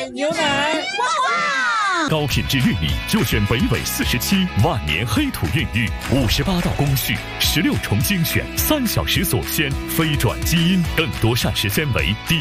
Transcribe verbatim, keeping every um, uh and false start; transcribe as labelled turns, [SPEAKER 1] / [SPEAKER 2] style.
[SPEAKER 1] 奶牛奶。
[SPEAKER 2] 哇哇！
[SPEAKER 3] 高品质玉米就选北纬四十七万年黑土孕育，五十八道工序，十六重精选，三小时锁鲜，飞转基因，更多膳食纤维。